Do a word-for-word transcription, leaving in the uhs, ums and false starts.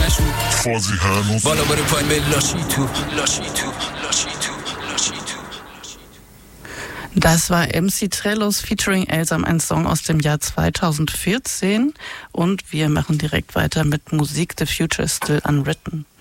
نشو فازی هنوز بالا برو پایین به لاشی تو لاشی تو لاشی تو لاشی تو. Das war M C Trellos featuring Elsam, ein Song aus dem Jahr zweitausendvierzehn. Und wir machen direkt weiter mit Musik. The Future is Still Unwritten.